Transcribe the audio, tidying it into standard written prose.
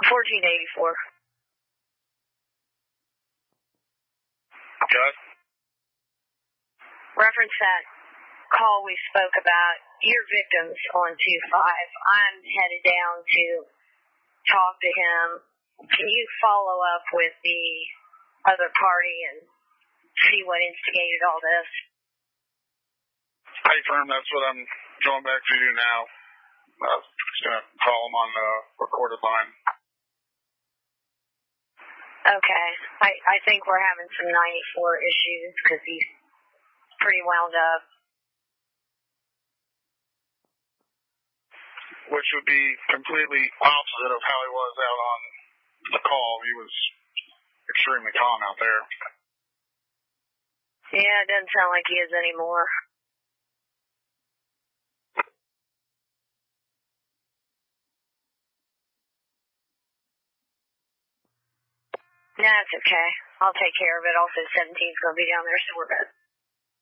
1484. Okay. Reference that call we spoke about, your victim's on 2-5. I'm headed down to talk to him. Can you follow up with the other party and see what instigated all this? Hey, firm, that's what I'm going back to do now. I'm just going to call him on the recorded line. Okay. I think we're having some 94 issues because he's pretty wound up. Which would be completely opposite of how he was out on the call. He was extremely calm out there. Yeah, it doesn't sound like he is anymore. That's okay. I'll take care of it. Also, 17's going to be down there, so we're good.